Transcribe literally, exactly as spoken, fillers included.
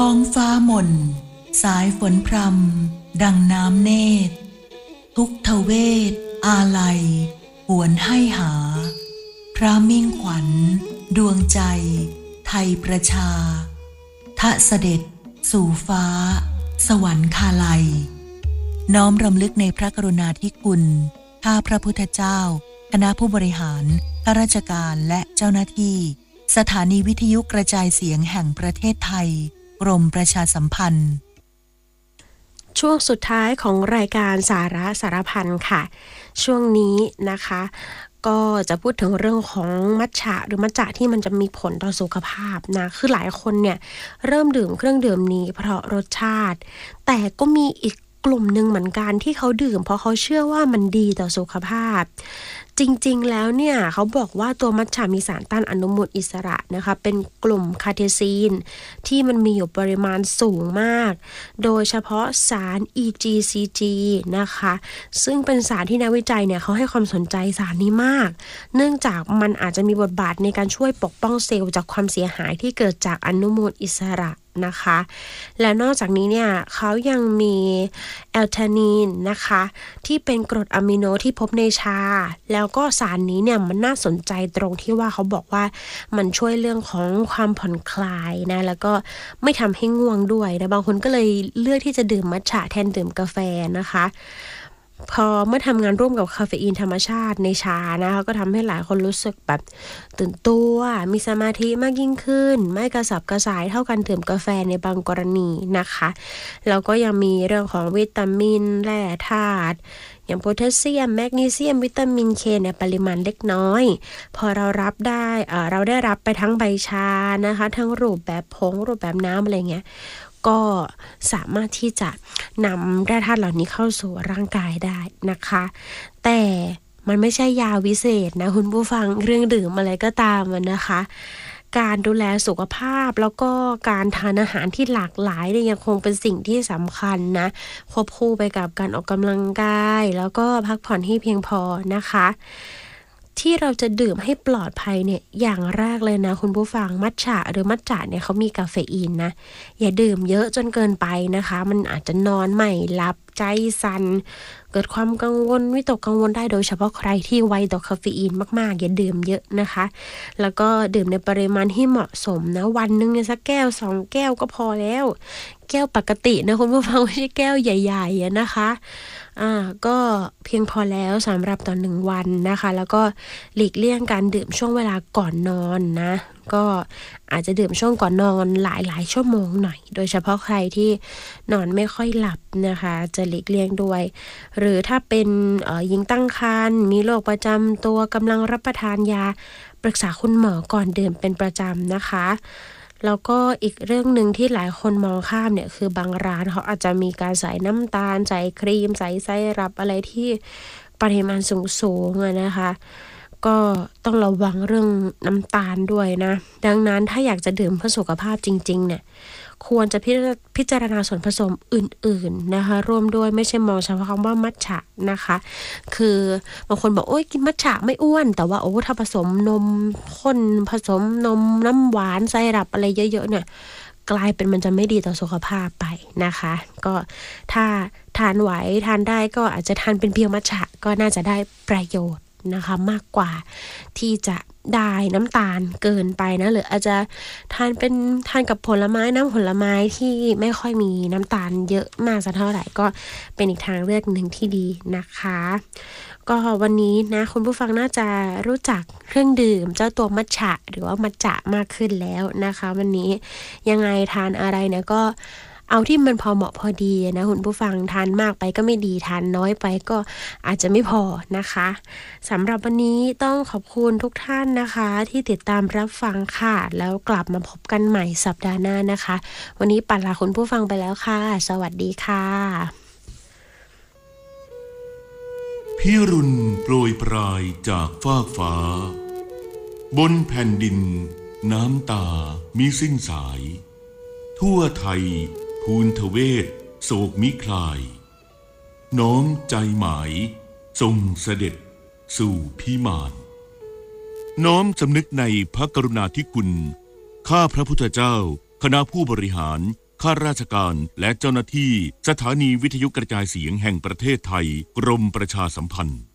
ท้องฟ้าหม่นสายฝนพรำดังน้ำเนตรทุกทเวทอาลัยหวนให้หาพระมิ่งขวัญดวงใจไทยประชาทะเสด็จสู่ฟ้าสวรรคาลัยน้อมรำลึกในพระกรุณาธิคุณข้าพระพุทธเจ้าคณะผู้บริหารข้าราชการและเจ้าหน้าที่สถานีวิทยุกระจายเสียงแห่งประเทศไทยกรมประชาสัมพันธ์ช่วงสุดท้ายของรายการสาระสารพันค่ะช่วงนี้นะคะก็จะพูดถึงเรื่องของมัทฉะหรือมัทฉะที่มันจะมีผลต่อสุขภาพนะคือหลายคนเนี่ยเริ่มดื่มเครื่องดื่มนี้เพราะรสชาติแต่ก็มีอีกกลุ่มหนึ่งเหมือนกันที่เขาดื่มเพราะเขาเชื่อว่ามันดีต่อสุขภาพจริงๆแล้วเนี่ยเขาบอกว่าตัวมัทฉะมีสารต้านอนุมูลอิสระนะคะเป็นกลุ่มคาเทซีนที่มันมีอยู่ปริมาณสูงมากโดยเฉพาะสาร อี จี ซี จี นะคะซึ่งเป็นสารที่นักวิจัยเนี่ยเขาให้ความสนใจสารนี้มากเนื่องจากมันอาจจะมีบทบาทในการช่วยปกป้องเซลล์จากความเสียหายที่เกิดจากอนุมูลอิสระนะคะและนอกจากนี้เนี่ยเขายังมีแอลทานีนนะคะที่เป็นกรดอะมิโนที่พบในชาแล้วก็สารนี้เนี่ยมันน่าสนใจตรงที่ว่าเขาบอกว่ามันช่วยเรื่องของความผ่อนคลายนะแล้วก็ไม่ทำให้ง่วงด้วยนะบางคนก็เลยเลือกที่จะดื่มมัทฉะแทนดื่มกาแฟนะคะพอเมื่อทำงานร่วมกับคาเฟอีนธรรมชาติในชานะคะก็ทำให้หลายคนรู้สึกแบบตื่นตัวมีสมาธิมากยิ่งขึ้นไม่กระสับกระส่ายเท่ากันดื่มกาแฟในบางกรณีนะคะแล้วก็ยังมีเรื่องของวิตามินแร่ธาตุอย่างโพแทสเซียมแมกนีเซียมวิตามินเคในปริมาณเล็กน้อยพอเรารับได้เอ่อเราได้รับไปทั้งใบชานะคะทั้งรูปแบบผงรูปแบบน้ำอะไรเงี้ยก็สามารถที่จะนำแร่ธาตุเหล่านี้เข้าสู่ร่างกายได้นะคะแต่มันไม่ใช่ยาวิเศษนะคุณผู้ฟังเครื่องดื่มอะไรก็ตามนะคะการดูแลสุขภาพแล้วก็การทานอาหารที่หลากหลายเนี่ยยังคงเป็นสิ่งที่สำคัญนะควบคู่ไปกับการออกกำลังกายแล้วก็พักผ่อนให้เพียงพอนะคะที่เราจะดื่มให้ปลอดภัยเนี่ยอย่างแรกเลยนะคุณผู้ฟังมัทฉะหรือมัทฉะเนี่ยเขามีคาเฟอีนนะอย่าดื่มเยอะจนเกินไปนะคะมันอาจจะนอนไม่หลับใจสั่นเกิดความกังวลวิตกกังวลได้โดยเฉพาะใครที่ไวต่อคาเฟอีนมากๆอย่าดื่มเยอะนะคะแล้วก็ดื่มในปริมาณที่เหมาะสมนะวันนึงเนี่ยสักแก้วสองแก้วก็พอแล้วแก้วปกตินะคุณผู้ฟังไม่ใช่แก้วใหญ่ๆนะคะอ่าก็เพียงพอแล้วสำหรับต่อหนึ่งวันนะคะแล้วก็หลีกเลี่ยงการดื่มช่วงเวลาก่อนนอนนะก็อาจจะดื่มช่วงก่อนนอนหลายๆชั่วโมงหน่อยโดยเฉพาะใครที่นอนไม่ค่อยหลับนะคะจะหลีกเลี่ยงด้วยหรือถ้าเป็นเอ่อหญิงตั้งครรภ์มีโรคประจำตัวกำลังรับประทานยาปรึกษาคุณหมอก่อนดื่มเป็นประจำนะคะแล้วก็อีกเรื่องหนึ่งที่หลายคนมองข้ามเนี่ยคือบางร้านเขาอาจจะมีการใส่น้ำตาลใส่ครีมใส่ไซรัปอะไรที่ปริมาณสูงๆอะนะคะก็ต้องระวังเรื่องน้ำตาลด้วยนะดังนั้นถ้าอยากจะดื่มเพื่อสุขภาพจริงๆเนี่ยควรจะพิจารณาส่วนผสมอื่นๆนะคะร่วมด้วยไม่ใช่มองเฉพาะคำว่ามัทฉะนะคะคือบางคนบอกโอ๊ยกินมัทฉะไม่อ้วนแต่ว่าโอ้ถ้าผสมนมข้นผสมนมน้ำหวานไซรัปอะไรเยอะๆเนี่ยกลายเป็นมันจะไม่ดีต่อสุขภาพไปนะคะก็ถ้าทานไหวทานได้ก็อาจจะทานเป็นเพียวมัทฉะก็น่าจะได้ประโยชน์นะคะมากกว่าที่จะได้น้ำตาลเกินไปนะหรืออาจจะทานเป็นทานกับผลไม้น้ำผลไม้ที่ไม่ค่อยมีน้ำตาลเยอะมากสักเท่าไหร่ก็เป็นอีกทางเลือกหนึ่งที่ดีนะคะก็วันนี้นะคุณผู้ฟังน่าจะรู้จักเครื่องดื่มเจ้าตัวมัทฉะหรือว่ามัทฉะมากขึ้นแล้วนะคะวันนี้ยังไงทานอะไรเนี่ยก็เอาที่มันพอเหมาะพอดีนะคุณผู้ฟังทานมากไปก็ไม่ดีทานน้อยไปก็อาจจะไม่พอนะคะสำหรับวันนี้ต้องขอบคุณทุกท่านนะคะที่ติดตามรับฟังค่ะแล้วกลับมาพบกันใหม่สัปดาห์หน้านะคะวันนี้ปัดลาคุณผู้ฟังไปแล้วค่ะสวัสดีค่ะพิรุณโปรยปลายจากฟากฟ้าบนแผ่นดินน้ำตามิสิ้นสายทั่วไทยภูนทเวศโศกมิคลายน้อมใจหมายทรงเสด็จสู่พิมานน้อมสำนึกในพระกรุณาธิคุณข้าพระพุทธเจ้าคณะผู้บริหารข้าราชการและเจ้าหน้าที่สถานีวิทยุกระจายเสียงแห่งประเทศไทยกรมประชาสัมพันธ์